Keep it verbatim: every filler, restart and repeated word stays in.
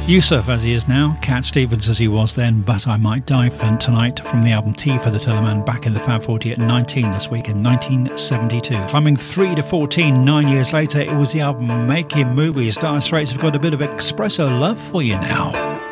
Yusuf as he is now, Cat Stevens as he was then, But I Might Die for Tonight from the album Tea for the Tillerman, back in the Fab forty at nineteen this week in nineteen seventy-two. Climbing three to fourteen, nine years later, it was the album Making Movies. Dire Straits have got a bit of espresso love for you now.